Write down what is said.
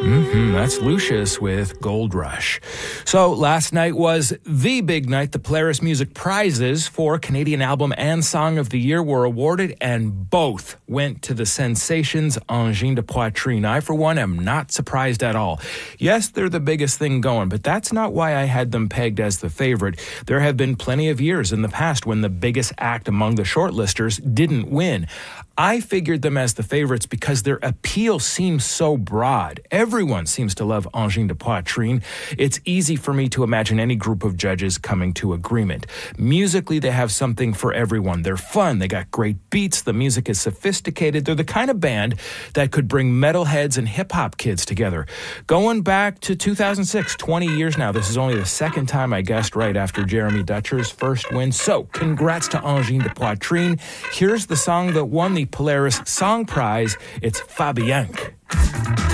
That's Lucius with Gold Rush. So last night was the big night. The Polaris Music Prizes for Canadian Album and Song of the Year were awarded, and both went to the sensations Angine de Poitrine. I, for one, am not surprised at all. Yes, they're the biggest thing going, but that's not why I had them pegged as the favorite. There have been plenty of years in the past when the biggest act among the shortlisters didn't win. I figured them as the favorites because their appeal seems so broad. Everyone seems to love Angine de Poitrine. It's easy for me to imagine any group of judges coming to agreement. Musically, they have something for everyone. They're fun. They got great beats. The music is sophisticated. They're the kind of band that could bring metalheads and hip-hop kids together. Going back to 2006, 20 years now, this is only the second time I guessed right after Jeremy Dutcher's first win. So, congrats to Angine de Poitrine. Here's the song that won the Polaris Song Prize. It's Fabianque.